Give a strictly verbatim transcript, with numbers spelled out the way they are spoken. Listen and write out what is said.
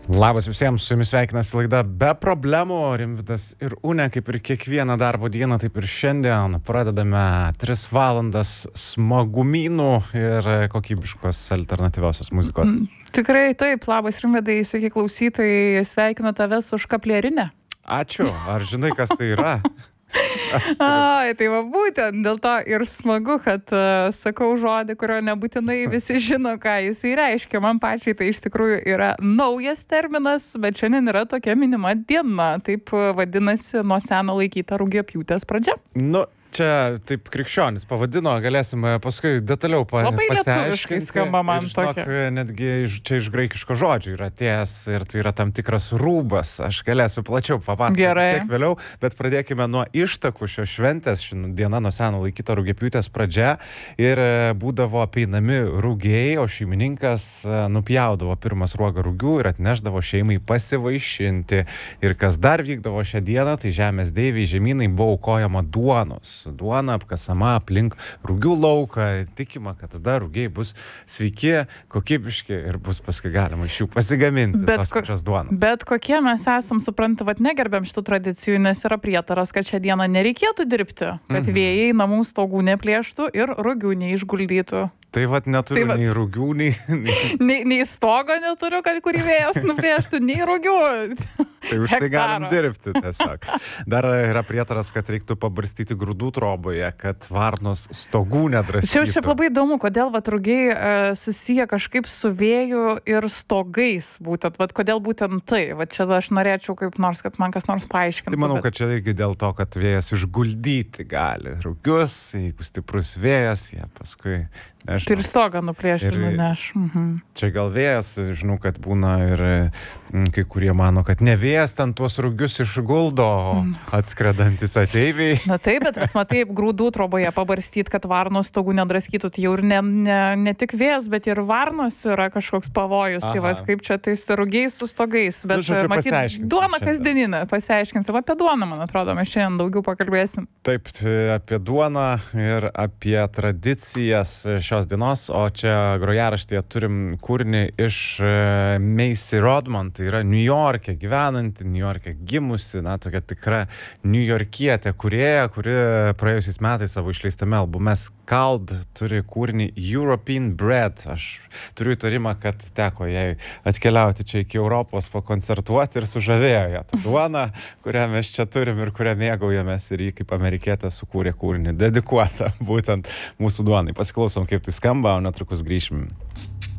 Labas visiems, su jumis sveikinasi laida Be problemų. Rimvydas ir Unė, kaip ir kiekvieną darbo dieną, taip ir šiandien pradedame tris valandas smagumynų ir kokybiškos alternatyviosios muzikos. Mm, tikrai taip, labas Rimvydai, sveiki klausytojai, sveikinu tave su škaplierinė. Ačiū, ar žinai, kas tai yra? Ai, tai va būtent dėl to ir smagu, kad uh, sakau žodį, kurio nebūtinai visi žino, ką jisai reiškia. Man pačiai tai iš tikrųjų yra naujas terminas, bet šiandien yra tokia minima diena. Taip vadinasi nuo seno laikyta rugiapjūtės pradžia. Nu, čia taip krikščionis pavadino, galėsim paskui detaliau pa, labai pasiaiškinti. lietuviškai skamba man ir, žinok, tokia. netgi iš, čia iš graikiško žodžio yra atėjęs ir tai yra tam tikras rūbas. Aš galėsiu plačiau papasakoti tiek vėliau, bet pradėkime nuo ištakų šios šventės. Ši diena nuo seno laikyta rugiapjūtės pradžia ir būdavo apeinami rugiai, o šeimininkas nupjaudavo pirmas ruogą rugių ir atneždavo šeimai pasivaišinti. Ir kas dar vykdavo šią dieną, tai žemės deiviai žemynai buvo aukojama duonos. Duona apkasama aplink rugių lauką, tikima, kad tada rugiai bus sveiki, kokybiški ir bus paskui galima iš jų pasigaminti bet tos pačios duonos. Bet kokie mes esam, suprantu, vat negerbėm šitų tradicijų, nes yra prietaras, kad šią dieną nereikėtų dirbti, kad mhm. vėjai namų stogų neplėštų ir rugių neišguldytų. Tai vat neturiu tai vat, nei rugių, nei... nei, nei stogo neturiu, kad kurį vėjas nuplėštų, nei rugių. Tai už tai galim dirbti tiesiog. Dar yra prietaras, kad reiktų pabarstyti grūdų troboje, kad varnos stogų nedraskytų. Čia šiaip labai įdomu, kodėl vat rugiai e, susiję kažkaip su vėju ir stogais būtent. Vat kodėl būtent tai? Vat čia aš norėčiau kaip nors, kad man kas nors paaiškintų. Tai manau, bet... kad čia irgi dėl to, kad vėjas išguldyti gali rugius, jeigu stiprus vėjas, jie paskui... Nežinau. Tai ir stogą nuplėšti ir nuneš. Mhm. Čia gal vėjas, žinau, kad būna ir m, kai kurie mano, kad ne vėjas ten tuos rugius išguldo, mm. atskredantis ateiviai. Na taip, bet matai, grūdų troboje pabarstyti, kad varnos stogų nedraskytų, tai jau ir ne, ne, ne tik vėjas, bet ir varnos yra kažkoks pavojus. Aha. Tai va, kaip čia tais rugiais su stogais. Bet nu, žodžiu, matyt, duona kasdieninė, pasiaiškinsim. Apie duoną, man atrodo, mes šiandien daugiau pakalbėsim. Taip, apie duoną ir apie tradicijas šios dienos, o čia grojaraštyje turim kūrinį iš Macy Rodman, tai yra Niujorke gyvenanti, Niujorke gimusi, na, tokia tikra niujorkietė kūrėja, kuri praėjusiais metais savo išleistame albume Skald turi kūrinį European Bread. Aš turiu įtarimą, kad teko jai atkeliauti čia iki Europos pakoncertuoti ir sužavėjo ją tą duoną, kurią mes čia turim ir kurią mėgaujamės, ir jį kaip amerikietė sukūrė kūrinį dedikuotą būtent mūsų duonai. Pasiklausom, kaip tai skamba, o netrukus grįšim.